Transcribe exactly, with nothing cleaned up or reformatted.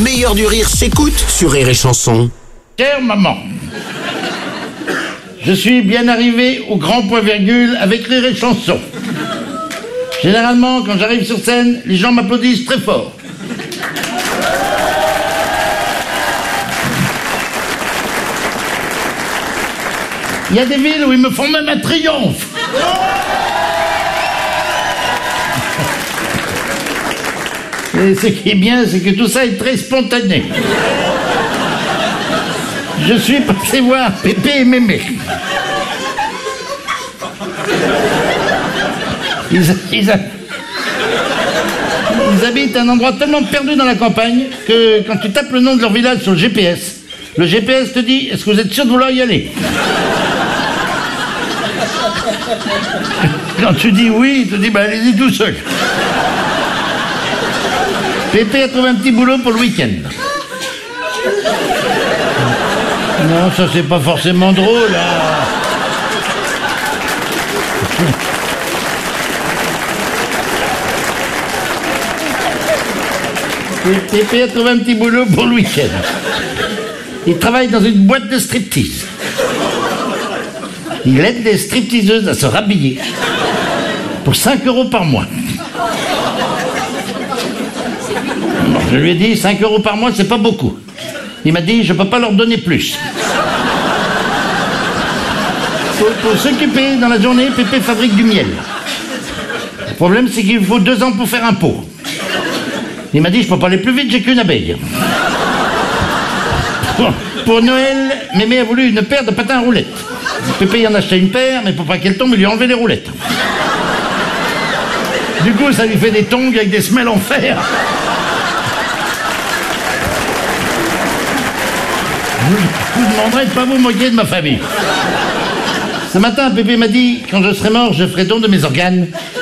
Meilleur du rire s'écoute sur Rire et Chanson. Chère maman, je suis bien arrivé au grand point virgule avec Rire et Chanson. Généralement, quand j'arrive sur scène, les gens m'applaudissent très fort. Il y a des villes où ils me font même un triomphe. Et ce qui est bien, c'est que tout ça est très spontané. Je suis passé voir Pépé et Mémé. Ils, ils, ils habitent à un endroit tellement perdu dans la campagne que quand tu tapes le nom de leur village sur le G P S, le G P S te dit « Est-ce que vous êtes sûr de vouloir y aller ?» Quand tu dis oui, il te dit bah, « Allez-y tout seul ». Pépé a trouvé un petit boulot pour le week-end. Non, ça c'est pas forcément drôle, hein. Pépé a trouvé un petit boulot pour le week-end. Il travaille dans une boîte de striptease. Il aide les stripteaseuses à se rhabiller pour cinq euros par mois. Alors, je lui ai dit, cinq euros par mois, c'est pas beaucoup. Il m'a dit, je peux pas leur donner plus. Pour, pour s'occuper dans la journée, Pépé fabrique du miel. Le problème, c'est qu'il faut deux ans pour faire un pot. Il m'a dit, je peux pas aller plus vite, j'ai qu'une abeille. Pour, pour Noël, Mémé a voulu une paire de patins à roulettes. Pépé en a acheté une paire, mais pour pas qu'elle tombe, il lui a enlevé les roulettes. Du coup, ça lui fait des tongs avec des semelles en fer. Je vous demanderai de ne pas vous moquer de ma famille. Ce matin, Pépé m'a dit, quand je serai mort, je ferai don de mes organes